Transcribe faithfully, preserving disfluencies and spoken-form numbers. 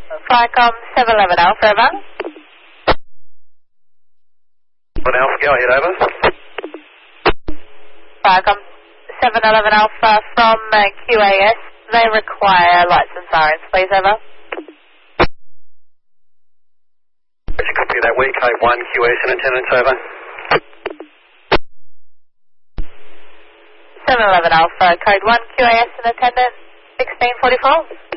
Flycom seven eleven Alpha, over. One Alpha, go ahead, over. Flycom seven eleven Alpha from uh, Q A S. They require lights and sirens, please, over. Would you copy that? We code one Q A S and attendance, over. seven eleven Alpha, code one Q A S and attendance, sixteen forty-four.